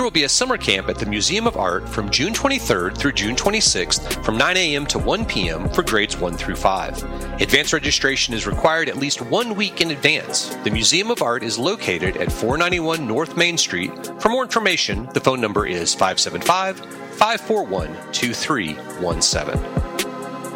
There will be a summer camp at the Museum of Art from June 23rd through June 26th from 9 a.m. to 1 p.m. for grades 1 through 5. Advance registration is required at least 1 week in advance. The Museum of Art is located at 491 North Main Street. For more information, the phone number is 575-541-2317.